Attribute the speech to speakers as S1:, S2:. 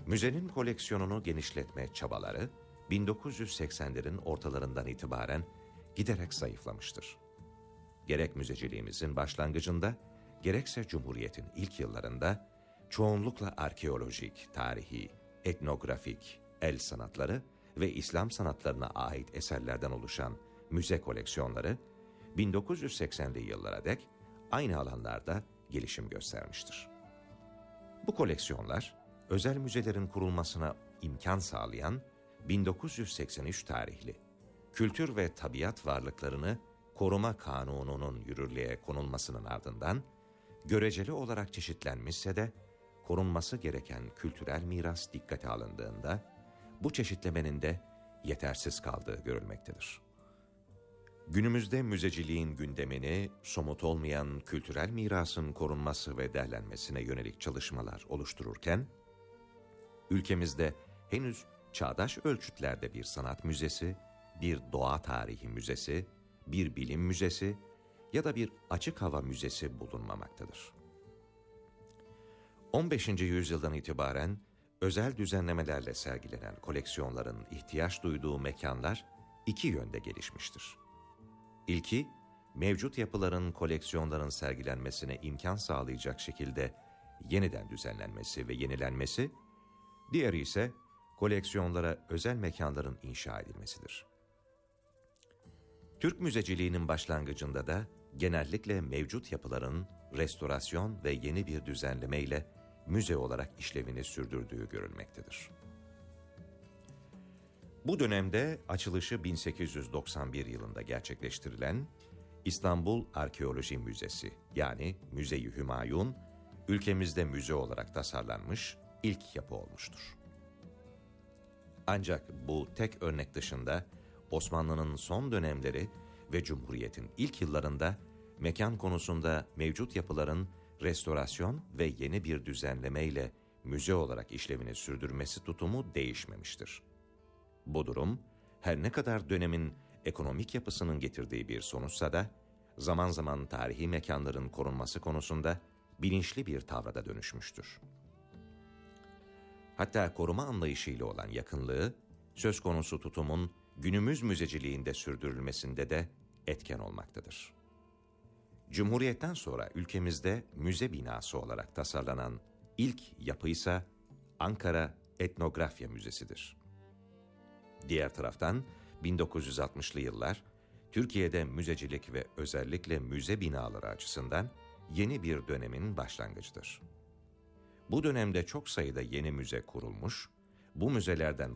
S1: Müzenin koleksiyonunu genişletme çabaları 1980'lerin ortalarından itibaren giderek zayıflamıştır. Gerek müzeciliğimizin başlangıcında, gerekse Cumhuriyet'in ilk yıllarında çoğunlukla arkeolojik, tarihi, etnografik, el sanatları ve İslam sanatlarına ait eserlerden oluşan müze koleksiyonları 1980'li yıllara dek aynı alanlarda gelişim göstermiştir. Bu koleksiyonlar, özel müzelerin kurulmasına imkan sağlayan 1983 tarihli Kültür ve Tabiat Varlıklarını Koruma Kanunu'nun yürürlüğe konulmasının ardından göreceli olarak çeşitlenmişse de korunması gereken kültürel miras dikkate alındığında bu çeşitlemenin de yetersiz kaldığı görülmektedir. Günümüzde müzeciliğin gündemini somut olmayan kültürel mirasın korunması ve değerlenmesine yönelik çalışmalar oluştururken, ülkemizde henüz çağdaş ölçütlerde bir sanat müzesi, bir doğa tarihi müzesi, bir bilim müzesi ya da bir açık hava müzesi bulunmamaktadır. 15. yüzyıldan itibaren özel düzenlemelerle sergilenen koleksiyonların ihtiyaç duyduğu mekanlar iki yönde gelişmiştir. İlki, mevcut yapıların koleksiyonların sergilenmesine imkan sağlayacak şekilde yeniden düzenlenmesi ve yenilenmesi, diğeri ise koleksiyonlara özel mekanların inşa edilmesidir. Türk müzeciliğinin başlangıcında da genellikle mevcut yapıların restorasyon ve yeni bir düzenleme ile müze olarak işlevini sürdürdüğü görülmektedir. Bu dönemde açılışı 1891 yılında gerçekleştirilen İstanbul Arkeoloji Müzesi yani Müze-i Hümayun, ülkemizde müze olarak tasarlanmış ilk yapı olmuştur. Ancak bu tek örnek dışında Osmanlı'nın son dönemleri ve Cumhuriyet'in ilk yıllarında mekan konusunda mevcut yapıların restorasyon ve yeni bir düzenleme ile müze olarak işlevini sürdürmesi tutumu değişmemiştir. Bu durum, her ne kadar dönemin ekonomik yapısının getirdiği bir sonuçsa da, zaman zaman tarihi mekanların korunması konusunda bilinçli bir tavra da dönüşmüştür. Hatta koruma anlayışıyla olan yakınlığı, söz konusu tutumun günümüz müzeciliğinde sürdürülmesinde de etken olmaktadır. Cumhuriyetten sonra ülkemizde müze binası olarak tasarlanan ilk yapı ise Ankara Etnografya Müzesi'dir. Diğer taraftan 1960'lı yıllar Türkiye'de müzecilik ve özellikle müze binaları açısından yeni bir dönemin başlangıcıdır. Bu dönemde çok sayıda yeni müze kurulmuş, bu müzelerden